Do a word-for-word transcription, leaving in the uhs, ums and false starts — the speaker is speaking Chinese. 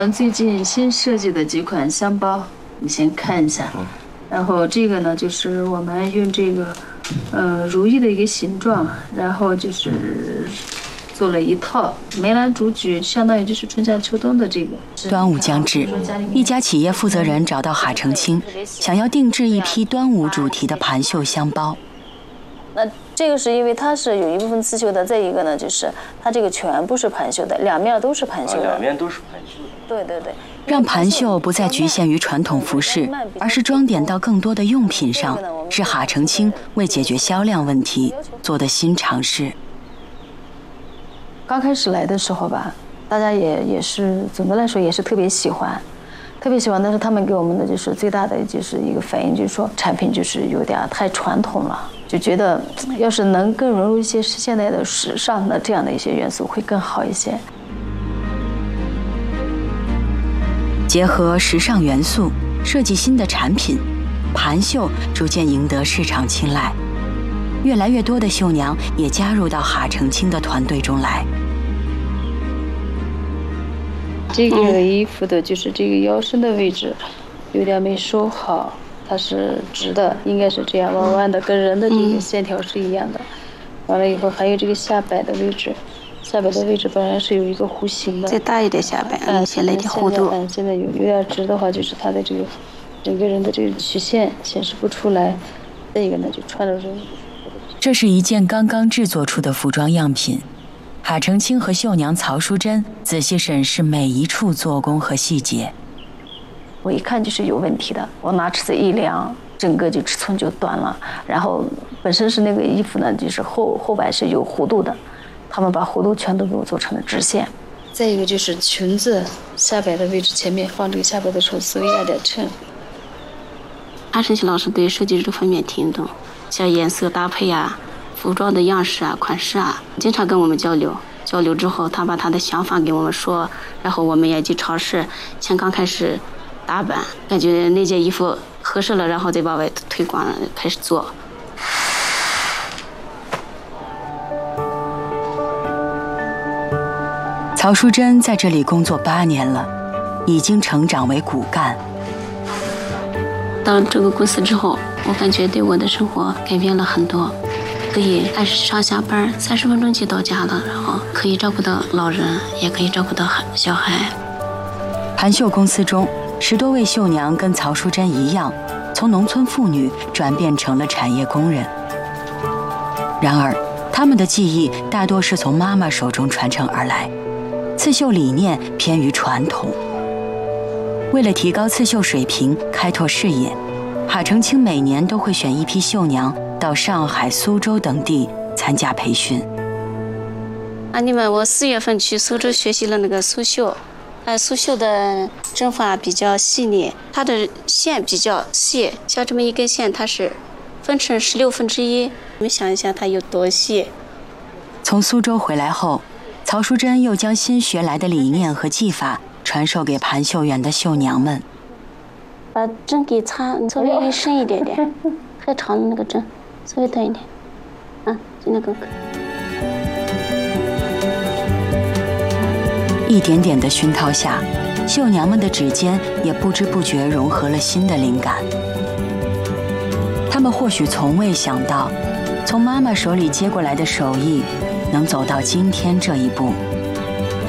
嗯，最近新设计的几款香包，你先看一下。然后这个呢，就是我们用这个，呃，如意的一个形状，然后就是做了一套梅兰竹菊，相当于就是春夏秋冬的这个。 端午将至，一家企业负责人找到哈成清，想要定制一批端午主题的盘绣香包。 那这个是因为它是有一部分刺绣的，再一个呢，就是它这个全部是盘绣的，两面都是盘绣的。 两面都是盘绣的。 对对对。 让盘绣不再局限于传统服饰，而是装点到更多的用品上，是哈成清为解决销量问题做的新尝试。 刚开始来的时候吧，大家也也是总的来说也是特别喜欢，特别喜欢。但是他们给我们的就是最大的就是一个反应，就是说产品就是有点太传统了，就觉得要是能更融入一些现代的时尚的这样的一些元素会更好一些。 结合时尚元素，设计新的产品，盘绣逐渐赢得市场青睐。越来越多的绣娘也加入到哈成清的团队中来。 这个衣服的就是这个腰身的位置有点没收好，它是直的，应该是这样弯弯的，跟人的这个线条是一样的。完了以后还有这个下摆的位置。下摆的位置本来是有一个弧形的， 再大一点下摆，嗯，现在一点弧度。 嗯，现在有有点直的话，就是它的这个整个人的这个曲线显示不出来。再一个呢，就穿的时候。 这是一件刚刚制作出的服装样品，哈成清和绣娘曹淑珍仔细审视每一处做工和细节。 我一看就是有问题的，我拿尺子一量，整个就尺寸就短了。然后本身是那个衣服呢，就是后后摆是有弧度的。他们把弧度全都给我做成了直线。再一个就是裙子下摆的位置，前面放这个下摆的时候稍微压点衬。 哈成清老师对设计这方面挺懂，像颜色搭配啊、服装的样式啊、款式啊，经常跟我们交流。交流之后，他把他的想法给我们说，然后我们也去尝试。像刚开始打版，感觉那件衣服合适了，然后再往外推广，开始做。 曹淑珍在这里工作八年了，已经成长为骨干。 到这个公司之后，我感觉对我的生活改变了很多，可以按时上下班，三十分钟就到家了，然后可以照顾到老人，也可以照顾到小孩。 盘绣公司中，十多位绣娘跟曹淑珍一样，从农村妇女转变成了产业工人。然而，她们的技艺大多是从妈妈手中传承而来。刺绣理念偏于传统。为了提高刺绣水平，开拓视野，哈成清每年都会选一批绣娘到上海、苏州等地参加培训。 啊，你们，我四月份去苏州学习了那个苏绣，呃，苏绣的针法比较细腻，它的线比较细，像这么一根线，它是分成十六分之一，你们想一下它有多细。 从苏州回来后，曹淑珍又将新学来的理念和技法传授给盘绣园的绣娘们。 把针给插稍微深一点点，太长的那个针稍微短一点，啊，就那个。 一点点的熏陶下，绣娘们的指尖也不知不觉融合了新的灵感。她们或许从未想到，从妈妈手里接过来的手艺能走到今天这一步。